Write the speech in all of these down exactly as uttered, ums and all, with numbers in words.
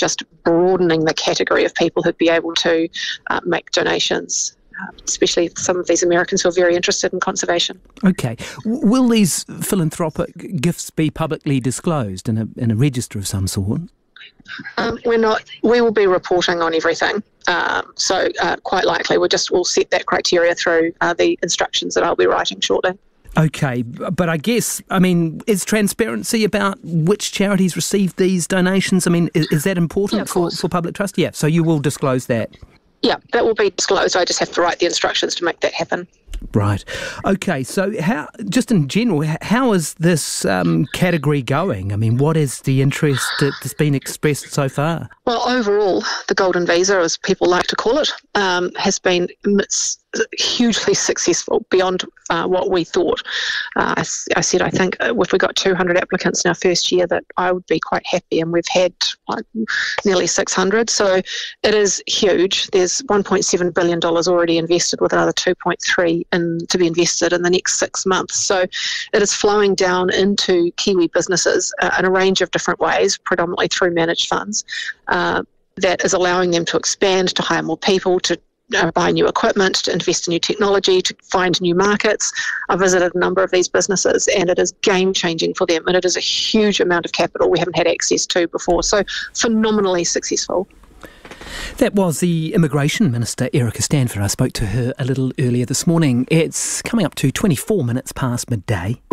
just broadening the category of people who'd be able to uh, make donations, uh, especially some of these Americans who are very interested in conservation. Okay. W- will these philanthropic gifts be publicly disclosed in a in a register of some sort? Um, we're not. We will be reporting on everything. Um, so uh, quite likely we'll just we'll set that criteria through uh, the instructions that I'll be writing shortly. Okay, but I guess, I mean, is transparency about which charities received these donations? I mean, is, is that important yeah, for, for public trust? Yeah, so you will disclose that. Yeah, that will be disclosed. I just have to write the instructions to make that happen. Right. Okay, so how, just in general, how is this um, category going? I mean, what is the interest that's been expressed so far? Well, overall, the Golden Visa, as people like to call it, um, has been hugely successful beyond uh, what we thought. Uh, I, I said, I think if we got two hundred applicants in our first year, that I would be quite happy, and we've had like, nearly six hundred. So it is huge. There's one point seven billion dollars already invested, with another two point three in, to be invested in the next six months. So it is flowing down into Kiwi businesses uh, in a range of different ways, predominantly through managed funds. Uh, that is allowing them to expand, to hire more people, to uh, buy new equipment, to invest in new technology, to find new markets. I visited a number of these businesses, and it is game-changing for them, and it is a huge amount of capital we haven't had access to before. So phenomenally successful. That was the Immigration Minister, Erica Stanford. I spoke to her a little earlier this morning. It's coming up to twenty-four minutes past midday.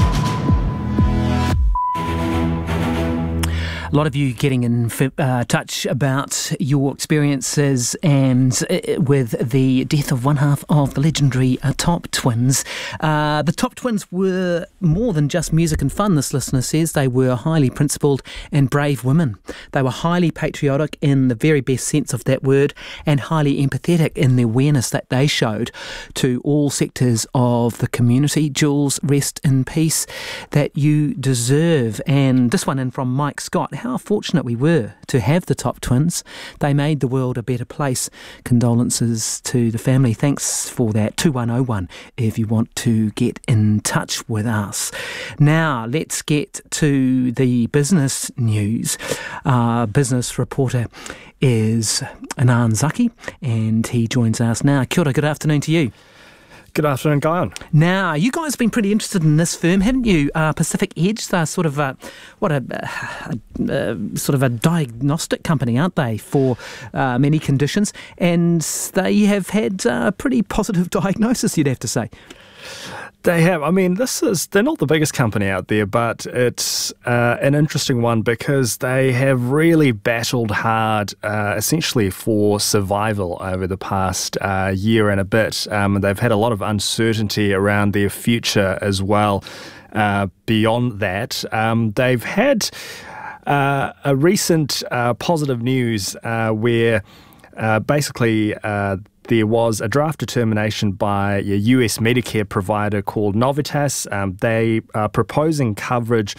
A lot of you getting in uh, touch about your experiences and uh, with the death of one half of the legendary uh, Top Twins. Uh, the Top Twins were more than just music and fun, this listener says. They were highly principled and brave women. They were highly patriotic in the very best sense of that word, and highly empathetic in the awareness that they showed to all sectors of the community. Jules, rest in peace, that you deserve. And this one in from Mike Scott. How fortunate we were to have the Top Twins. They made the world a better place. Condolences to the family. Thanks for that. two one oh one if you want to get in touch with us. Now, let's get to the business news. Our business reporter is Anand Zaki, and he joins us now. Kia ora, good afternoon to you. Good afternoon, Guyon. Now, you guys have been pretty interested in this firm, haven't you? Uh, Pacific Edge, they're sort of a, what a, a, a sort of a diagnostic company, aren't they, for uh, many conditions? And they have had a pretty positive diagnosis, you'd have to say. They have. I mean, this is, they're not the biggest company out there, but it's uh, an interesting one because they have really battled hard, uh, essentially for survival over the past uh, year and a bit. Um, they've had a lot of uncertainty around their future as well. Uh, beyond that, um, they've had uh, a recent uh, positive news uh, where uh, basically uh, there was a draft determination by a U S Medicare provider called Novitas. Um, they are proposing coverage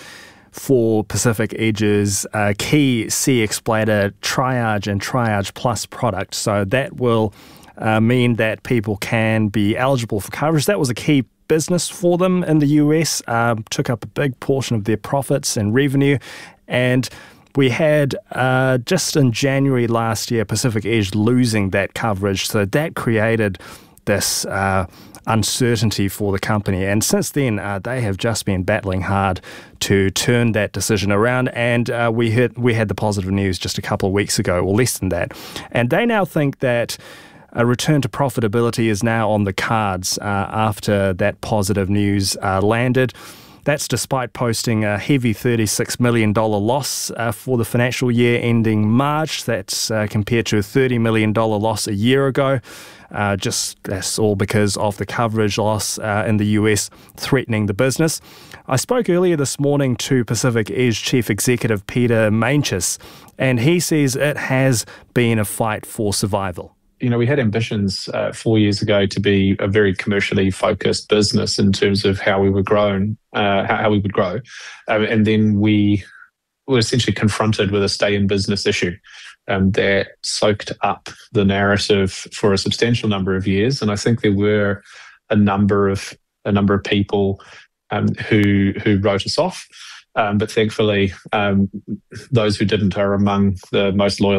for Pacific Edge's uh, key Cxbladder Triage and Triage Plus product. So that will uh, mean that people can be eligible for coverage. That was a key business for them in the U S, um, took up a big portion of their profits and revenue. And we had, uh, just in January last year, Pacific Edge losing that coverage. So that created this uh, uncertainty for the company. And since then, uh, they have just been battling hard to turn that decision around. And uh, we, had, we had the positive news just a couple of weeks ago, or less than that. And they now think that a return to profitability is now on the cards uh, after that positive news uh, landed. That's despite posting a heavy thirty-six million dollars loss uh, for the financial year ending March. That's uh, compared to a thirty million dollars loss a year ago. Uh, just that's all because of the coverage loss uh, in the U S threatening the business. I spoke earlier this morning to Pacific Edge Chief Executive Peter Meintjes, and he says it has been a fight for survival. You know, we had ambitions uh, four years ago to be a very commercially focused business in terms of how we were grown, uh, how, how we would grow. Um, and then we were essentially confronted with a stay in business issue um, that soaked up the narrative for a substantial number of years. And I think there were a number of a number of people um, who who wrote us off. Um, but thankfully, um, those who didn't are among the most loyal